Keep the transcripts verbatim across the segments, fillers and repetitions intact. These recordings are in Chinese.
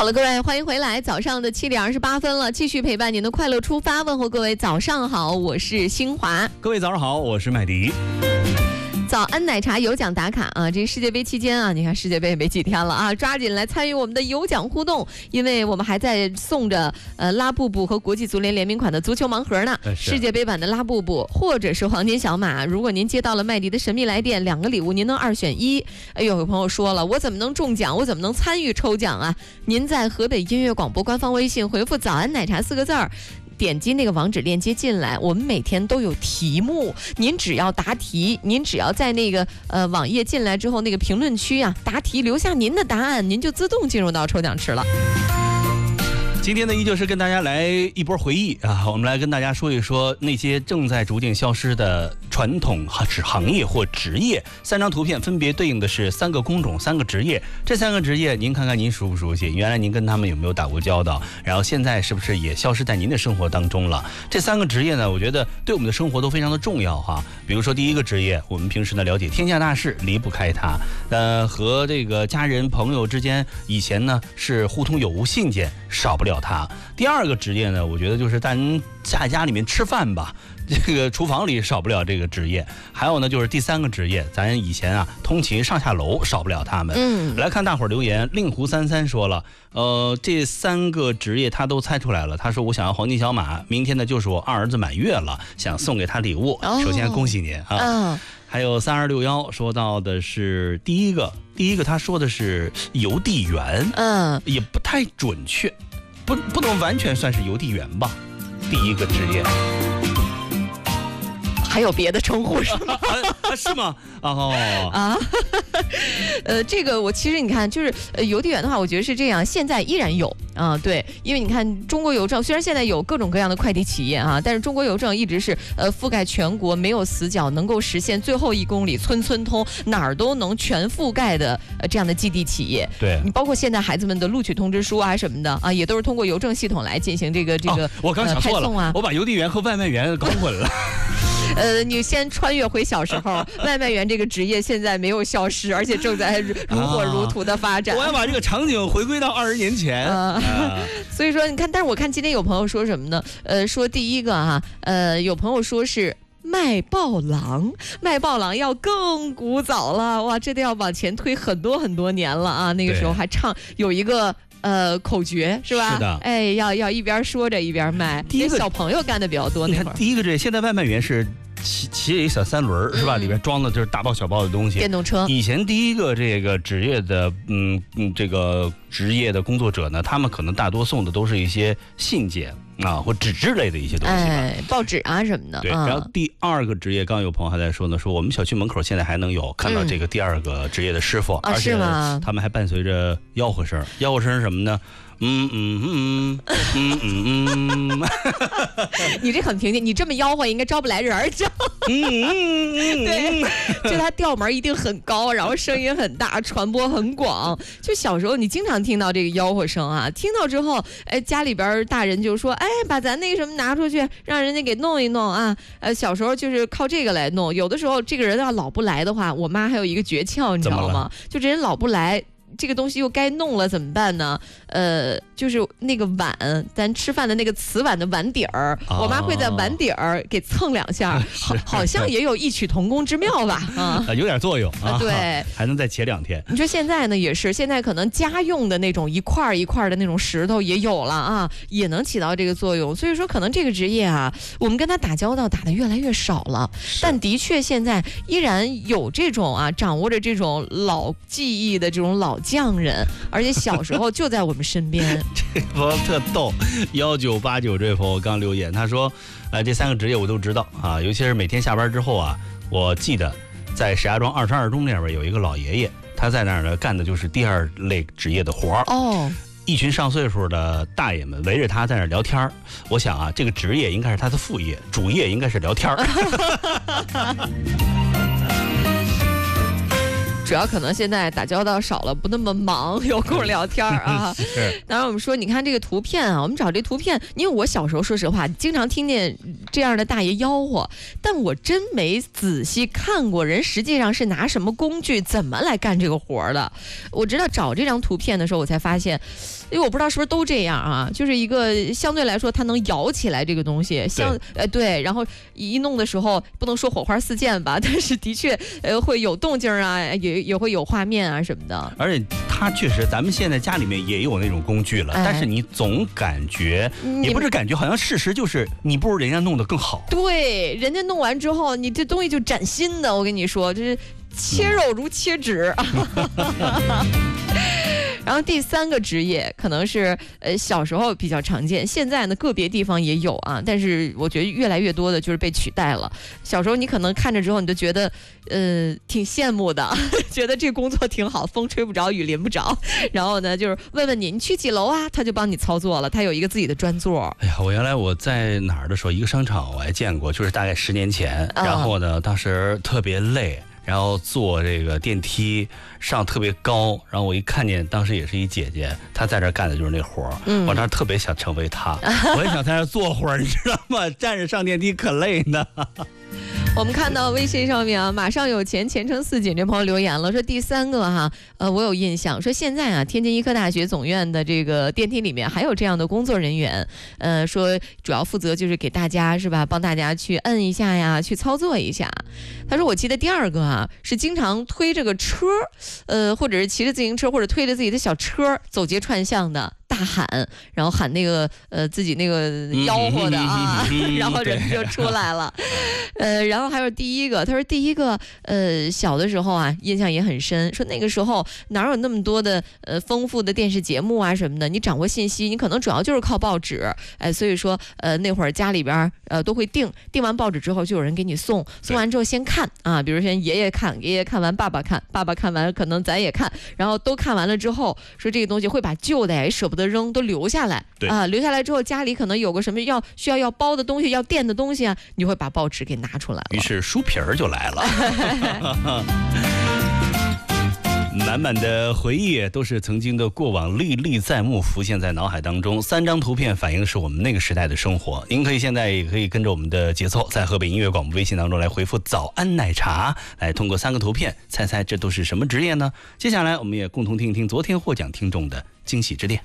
好了，各位，欢迎回来。早上的七点二十八分了，继续陪伴您的快乐出发，问候各位早上好，我是新华。 各位早上好，我是麦迪。 早安奶茶有奖打卡啊！这世界杯期间啊，你看世界杯也没几天了啊，抓紧来参与我们的有奖互动，因为我们还在送着呃拉布布和国际足联联名款的足球盲盒呢。世界杯版的拉布布或者是黄金小马，如果您接到了麦迪的神秘来电，两个礼物您能二选一。哎呦，有朋友说了，我怎么能中奖？我怎么能参与抽奖啊？您在河北音乐广播官方微信回复“早安奶茶”四个字儿。点击那个网址链接进来，我们每天都有题目，您只要答题，您只要在那个呃网页进来之后，那个评论区啊答题，留下您的答案，您就自动进入到抽奖池了。 今天呢，依旧是跟大家来一波回忆啊，我们来跟大家说一说那些正在逐渐消失的传统行业或职业。三张图片分别对应的是三个工种、三个职业。这三个职业，您看看您熟不熟悉？原来您跟他们有没有打过交道？然后现在是不是也消失在您的生活当中了？这三个职业呢，我觉得对我们的生活都非常的重要哈。比如说第一个职业，我们平时呢了解天下大事离不开它，呃，和这个家人朋友之间以前呢是互通有无信件，少不了它。第二个职业呢，我觉得就是咱在家里面吃饭吧，这个厨房里少不了这个职业。还有呢，就是第三个职业，咱以前啊通勤上下楼少不了他们。嗯，来看大伙儿留言，令狐三三说了，呃，这三个职业他都猜出来了。他说我想要黄金小马，明天呢就是我二儿子满月了，想送给他礼物。哦、首先恭喜您啊！嗯、还有三二六幺说到的是第一个，第一个他说的是邮递员，嗯，也不太准确。不不能完全算是邮递员吧，第一个职业。 还有别的称呼是吗？ 啊、是吗？哦啊，呃，这个我其实你看，就是呃邮递员的话，我觉得是这样，现在依然有啊，对，因为你看中国邮政虽然现在有各种各样的快递企业啊，但是中国邮政一直是呃覆盖全国，没有死角，能够实现最后一公里村村通，哪儿都能全覆盖的呃这样的基地企业。 对， 你包括现在孩子们的录取通知书啊什么的啊，也都是通过邮政系统来进行这个这个、 哦、我刚想错了、 呃啊、 我把邮递员和外卖员搞混了。 呃，你先穿越回小时候，外卖员这个职业现在没有消失，而且正在如火如荼的发展。 啊、我要把这个场景回归到二十年前。呃啊、所以说，你看，但是我看今天有朋友说什么呢？呃，说第一个哈、啊，呃，有朋友说是卖报郎，卖报郎要更古早了，哇，这都要往前推很多很多年了啊！那个时候还唱有一个。呃，口诀是吧？ 是的， 哎，要要一边说着一边卖。第一个小朋友干的比较多，那会儿。 第一个这现在外卖员是骑骑着一小三轮是吧？嗯、里边装的就是大包小包的东西。 电动车。 以前第一个这个职业的，嗯嗯，这个职业的工作者呢，他们可能大多送的都是一些信件啊或纸质类的一些东西， 哎，报纸啊什么的。 对。嗯、然后第二个职业，刚刚有朋友还在说呢，说我们小区门口现在还能有看到这个第二个职业的师傅， 嗯、 而且他们还伴随着吆喝声，吆喝声是什么呢？嗯嗯嗯嗯嗯嗯， 你这很平静，你这么吆喝应该招不来人儿，知道？嗯嗯嗯，对，就他调门一定很高，然后声音很大，传播很广。就小时候你经常听到这个吆喝声啊，听到之后，哎，家里边大人就说，哎，把咱那个什么拿出去，让人家给弄一弄啊。呃，小时候就是靠这个来弄，有的时候这个人要老不来的话，我妈还有一个诀窍，你知道吗？就这人老不来。这个东西又该弄了怎么办呢？呃，就是那个碗，咱吃饭的那个瓷碗的碗底儿，哦、我妈会在碗底儿给蹭两下，好，好像也有异曲同工之妙吧？啊， 有点作用啊。 对， 还能再切两天。 你说现在呢，也是现在可能家用的那种一块一块的那种石头也有了啊，也能起到这个作用。所以说，可能这个职业啊，我们跟他打交道打得越来越少了，但的确现在依然有这种啊，掌握着这种老技艺的这种老匠人，而且小时候就在我们身边。 这朋友特逗，幺九八九这位朋友刚留言，他说，呃，这三个职业我都知道啊，尤其是每天下班之后啊，我记得在石家庄二十二中那边有一个老爷爷，他在那儿呢干的就是第二类职业的活儿。哦。一群上岁数的大爷们围着他在那聊天，我想啊，这个职业应该是他的副业，主业应该是聊天。 主要可能现在打交道少了，不那么忙，有空聊天啊。当然我们说，你看这个图片啊，我们找这图片，因为我小时候说实话，经常听见这样的大爷吆喝，但我真没仔细看过人实际上是拿什么工具，怎么来干这个活的。我直到找这张图片的时候，我才发现，因为我不知道是不是都这样啊，就是一个相对来说它能摇起来这个东西，像呃对，然后一弄的时候不能说火花四溅吧，但是的确呃会有动静啊，也也会有画面啊什么的。 而且它确实，咱们现在家里面也有那种工具了，哎、但是你总感觉也不是感觉，好像事实就是你不如人家弄得更好。 对，人家弄完之后，你这东西就崭新的，我跟你说，就是切肉如切纸。然后第三个职业可能是呃小时候比较常见，现在呢个别地方也有啊，但是我觉得越来越多的就是被取代了。小时候你可能看着之后你就觉得呃挺羡慕的，觉得这工作挺好，风吹不着雨淋不着。然后呢就是问问你你去几楼啊，他就帮你操作了，他有一个自己的专座。 哎呀，我原来我在哪儿的时候，一个商场我还见过，就是大概十年前， 嗯、 然后呢当时特别累。然后坐这个电梯上特别高，然后我一看见当时也是一姐姐，她在这干的就是那活儿、嗯，我当时特别想成为她，我也想在这坐会儿，你知道吗？站着上电梯可累呢。 我们看到微信上面啊，马上有钱前程似锦这朋友留言了，说第三个哈，呃，我有印象，说现在啊，天津医科大学总院的这个电梯里面还有这样的工作人员，呃，说主要负责就是给大家是吧，帮大家去摁一下呀，去操作一下。他说我记得第二个啊，是经常推这个车，呃，或者是骑着自行车或者推着自己的小车走街串巷的。大喊，然后喊那个呃自己那个吆喝的啊，嗯、然后人就出来了，呃，然后还有第一个，他说第一个呃小的时候啊，印象也很深，说那个时候哪有那么多的呃丰富的电视节目啊什么的，你掌握信息，你可能主要就是靠报纸，哎，所以说呃那会儿家里边呃都会订，订完报纸之后就有人给你送，送完之后先看啊，比如先爷爷看，爷爷看完爸爸看，爸爸看完可能咱也看，然后都看完了之后，说这个东西会把旧的也舍不得扔，都留下来啊，留下来之后家里可能有个什么要需要要包的东西，要垫的东西啊，你会把报纸给拿出来了， 于是书皮儿就来了。满满的回忆都是曾经的过往，历历在目，浮现在脑海当中。三张图片反映的是我们那个时代的生活。您可以现在也可以跟着我们的节奏，在河北音乐广播微信当中来回复早安奶茶，来通过三个图片猜猜这都是什么职业呢？接下来我们也共同听一听昨天获奖听众的惊喜之恋。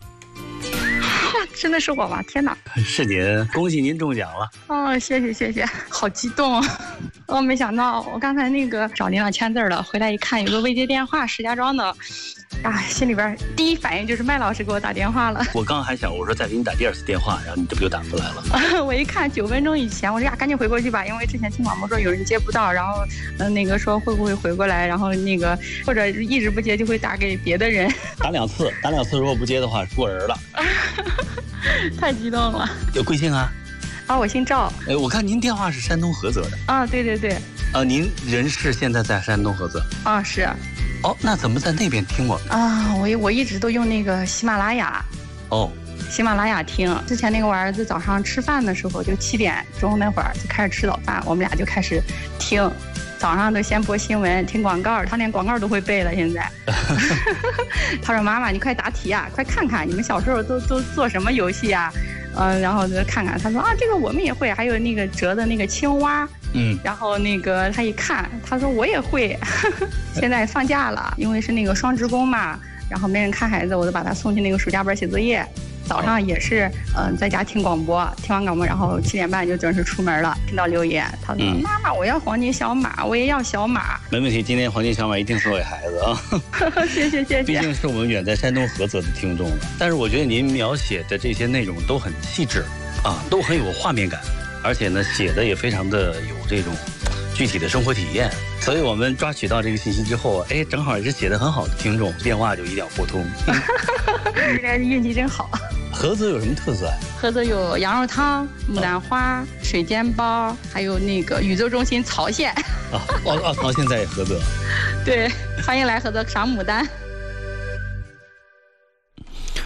真的是我吗？天哪！ 是您，恭喜您中奖了！ 哦，谢谢谢谢，好激动！我、哦、没想到，我刚才那个找您了签字了，回来一看有个未接电话，石家庄的，啊，心里边第一反应就是麦老师给我打电话了。 我刚刚还想，我说再给你打第二次电话，然后你这不就打过来了？ 我一看九分钟以前，我说呀，赶紧回过去吧，因为之前听广播说有人接不到，然后嗯、呃、那个说会不会回过来，然后那个或者一直不接就会打给别的人。 打两次，打两次如果不接的话过人了。 太激动了！ 有贵姓啊？ 啊，我姓赵。 哎，我看您电话是山东菏泽的。 啊，对对对。 啊，您人是现在在山东菏泽？ 啊，是。 哦，那怎么在那边听我？ 啊，我我一直都用那个喜马拉雅。 哦。 喜马拉雅听。之前那个我儿子早上吃饭的时候，就七点钟那会儿就开始吃早饭，我们俩就开始听。早上都先播新闻，听广告，他连广告都会背了。现在，他说：“妈妈，你快答题啊，快看看你们小时候都都做什么游戏啊？”嗯，然后就看看，他说：“啊，这个我们也会，还有那个折的那个青蛙。”嗯，然后那个他一看，他说：“我也会。”现在放假了，因为是那个双职工嘛，然后没人看孩子，我就把他送去那个暑假班写作业。早上也是，嗯、呃，在家听广播，听完广播，然后七点半就准时出门了。听到留言，他说：“嗯、妈妈，我要黄金小马，我也要小马。” 没问题，今天黄金小马一定送给孩子啊！ 谢谢谢谢。 毕竟是我们远在山东菏泽的听众了，但是我觉得您描写的这些内容都很细致，啊，都很有画面感，而且呢，写的也非常的有这种具体的生活体验。所以我们抓取到这个信息之后，哎，正好也是写的很好的听众，电话就一定要拨通。 今天运气真好。 菏泽有什么特色啊？ 菏泽有羊肉汤、牡丹花、水煎包，还有那个宇宙中心曹县。 啊哦哦，曹县在菏泽。对， 欢迎来菏泽赏牡丹。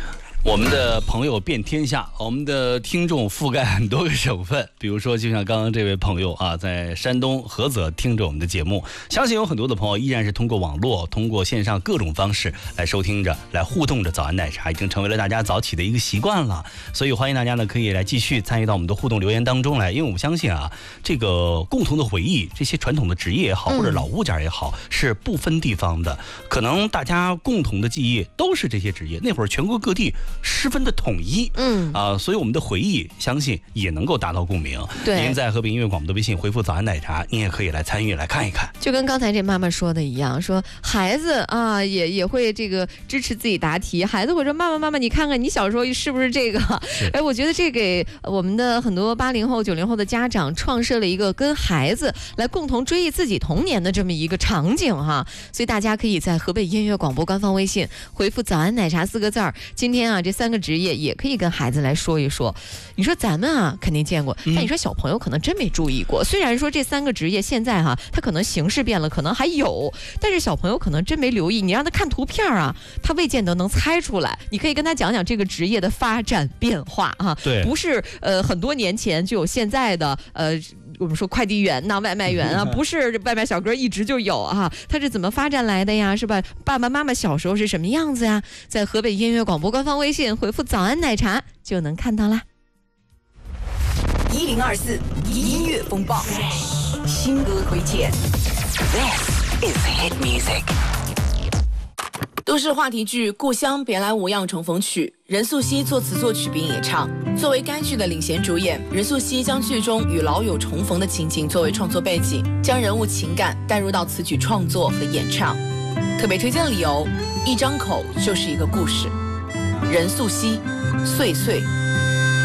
我们的朋友遍天下，我们的听众覆盖很多个省份，比如说就像刚刚这位朋友啊，在山东菏泽听着我们的节目，相信有很多的朋友依然是通过网络、通过线上各种方式来收听着、来互动着早安奶茶，已经成为了大家早起的一个习惯了。所以欢迎大家呢可以来继续参与到我们的互动留言当中来，因为我们相信啊，这个共同的回忆，这些传统的职业也好，或者老物件也好，是不分地方的，可能大家共同的记忆都是这些职业，那会儿全国各地十分的统一，嗯啊、呃，所以我们的回忆相信也能够达到共鸣。 对， 您在河北音乐广播的微信回复早安奶茶，您也可以来参与来看一看。 就跟刚才这妈妈说的一样，说孩子啊也也会这个支持自己答题，孩子会说妈妈妈妈你看看你小时候是不是这个？哎，我觉得这给我们的很多八零后九零后的家长创设了一个跟孩子来共同追忆自己童年的这么一个场景哈。所以大家可以在河北音乐广播官方微信回复早安奶茶四个字儿，今天啊这三个职业也可以跟孩子来说一说。你说咱们啊肯定见过，但你说小朋友可能真没注意过。虽然说这三个职业现在哈，它可能形式变了，可能还有，但是小朋友可能真没留意。你让他看图片啊，他未见得能猜出来。你可以跟他讲讲这个职业的发展变化啊， 对， 不是呃很多年前就有现在的呃。我们说快递员呐、外卖员啊，不是外卖小哥一直就有啊，他是怎么发展来的呀？是吧？爸爸妈妈小时候是什么样子呀？在河北音乐广播官方微信回复早安奶茶就能看到啦。 一零二四音乐风暴，新歌推荐。This is hit music。都市话题剧《故乡别来无恙》重逢曲，任素汐作词作曲并演唱。作为该剧的领衔主演，任素汐将剧中与老友重逢的情景作为创作背景，将人物情感带入到词曲创作和演唱。特别推荐的理由，一张口就是一个故事。任素汐，岁岁。